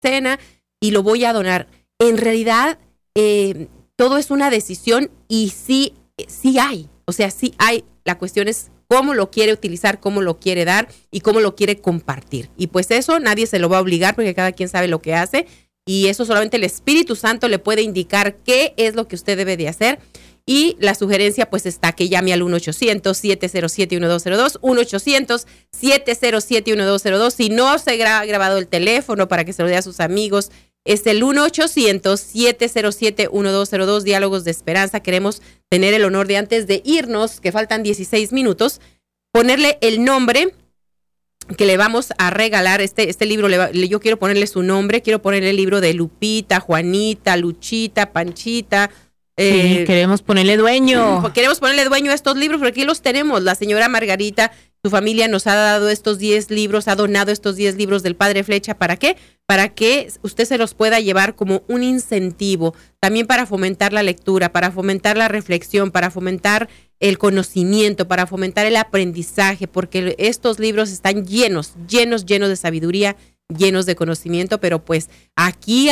cena y lo voy a donar. En realidad, todo es una decisión y sí hay. O sea, sí hay. La cuestión es cómo lo quiere utilizar, cómo lo quiere dar y cómo lo quiere compartir. Y pues eso nadie se lo va a obligar porque cada quien sabe lo que hace y eso solamente el Espíritu Santo le puede indicar qué es lo que usted debe de hacer. Y la sugerencia pues está que llame al 1-800-707-1202, 1-800-707-1202. Si no se ha grabado el teléfono para que se lo dé a sus amigos, es el 1-800-707-1202, Diálogos de Esperanza. Queremos tener el honor de, antes de irnos, que faltan 16 minutos, ponerle el nombre que le vamos a regalar. Este libro, yo quiero ponerle su nombre, quiero ponerle el libro de Lupita, Juanita, Luchita, Panchita. Sí, queremos ponerle dueño. Queremos ponerle dueño a estos libros, porque aquí los tenemos. La señora Margarita, su familia nos ha dado estos 10 libros, ha donado estos 10 libros del Padre Flecha. ¿Para qué? Para que usted se los pueda llevar como un incentivo, también para fomentar la lectura, para fomentar la reflexión, para fomentar el conocimiento, para fomentar el aprendizaje, porque estos libros están llenos de sabiduría, llenos de conocimiento, pero pues aquí,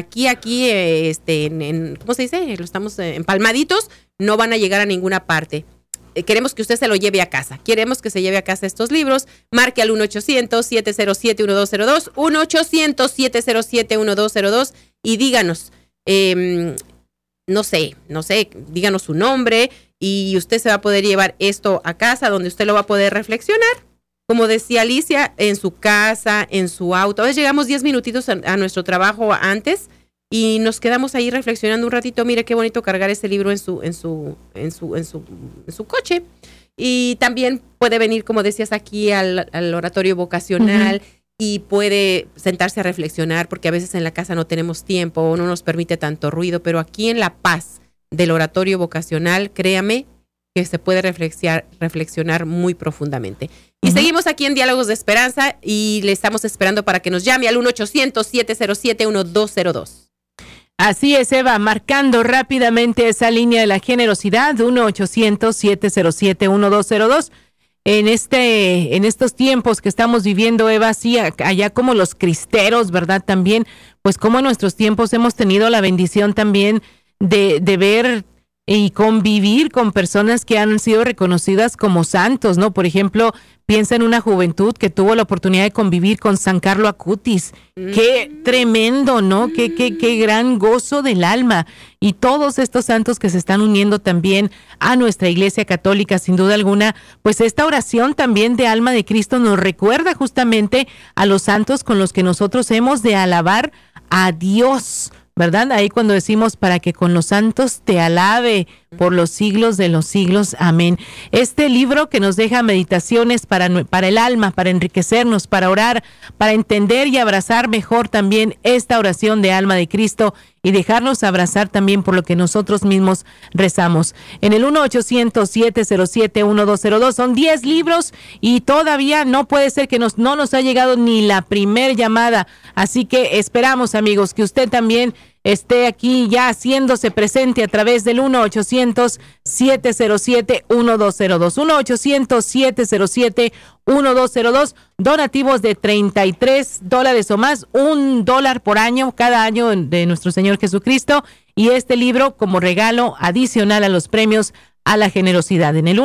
¿cómo se dice? Lo estamos empalmaditos, no van a llegar a ninguna parte. Queremos que usted se lo lleve a casa. Queremos que se lleve a casa estos libros. Marque al 1-800-707-1202, 1-800-707-1202 y díganos, no sé, díganos su nombre y usted se va a poder llevar esto a casa donde usted lo va a poder reflexionar. Como decía Alicia, en su casa, en su auto. A veces llegamos 10 minutitos a nuestro trabajo antes y nos quedamos ahí reflexionando un ratito. Mire qué bonito cargar ese libro en su coche. Y también puede venir, como decías, aquí al oratorio vocacional y puede sentarse a reflexionar, porque a veces en la casa no tenemos tiempo, no nos permite tanto ruido, pero aquí en la paz del oratorio vocacional, créame que se puede reflexionar muy profundamente. Y seguimos aquí en Diálogos de Esperanza y le estamos esperando para que nos llame al 1-800-707-1202. Así es, Eva, marcando rápidamente esa línea de la generosidad, 1-800-707-1202. En estos tiempos que estamos viviendo, Eva, sí, allá como los cristeros, ¿verdad? También, pues como en nuestros tiempos hemos tenido la bendición también de ver y convivir con personas que han sido reconocidas como santos, ¿no? Por ejemplo, piensa en una juventud que tuvo la oportunidad de convivir con San Carlo Acutis. ¡Qué tremendo!, ¿no? ¡Qué gran gozo del alma! Y todos estos santos que se están uniendo también a nuestra Iglesia Católica, sin duda alguna, pues esta oración también de alma de Cristo nos recuerda justamente a los santos con los que nosotros hemos de alabar a Dios, ¿verdad? Ahí cuando decimos para que con los santos te alabe por los siglos de los siglos. Amén. Este libro que nos deja meditaciones para el alma, para enriquecernos, para orar, para entender y abrazar mejor también esta oración de alma de Cristo y dejarnos abrazar también por lo que nosotros mismos rezamos. En el 1-800-707-1202 son 10 libros y todavía no puede ser que no nos ha llegado ni la primer llamada. Así que esperamos, amigos, que usted también esté aquí ya haciéndose presente a través del 1-800-707-1202, 1-800-707-1202, donativos de $33 o más, $1 por año, cada año de nuestro Señor Jesucristo, y este libro como regalo adicional a los premios a la generosidad en el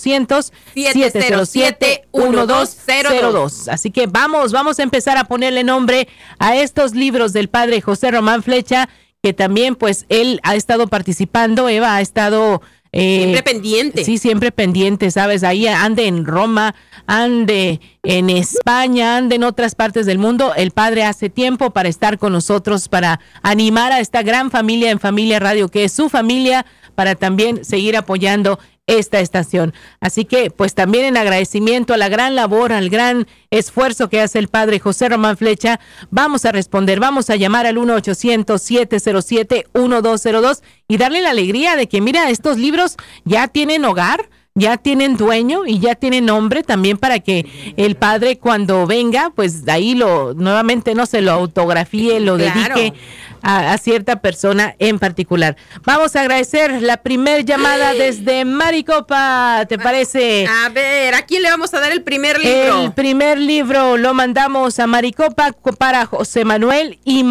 1-800-707-1202. Así que vamos a empezar a ponerle nombre a estos libros del Padre José Román Flecha, que también pues él ha estado participando. Eva ha estado siempre pendiente. Sí, siempre pendiente, ¿sabes? Ahí ande en Roma, ande en España, ande en otras partes del mundo. El Padre hace tiempo para estar con nosotros, para animar a esta gran familia en Familia Radio, que es su familia, para también seguir apoyando esta estación. Así que, pues también en agradecimiento a la gran labor, al gran esfuerzo que hace el Padre José Román Flecha, vamos a responder, vamos a llamar al 1-800-707-1202 y darle la alegría de que, mira, estos libros ya tienen hogar, ya tienen dueño y ya tienen nombre también, para que el Padre cuando venga, pues ahí nuevamente no se lo autografíe, lo dedique a cierta persona en particular. Vamos a agradecer la primer llamada desde Maricopa, ¿te parece? A ver, ¿a quién le vamos a dar el primer libro? El primer libro lo mandamos a Maricopa para José Manuel y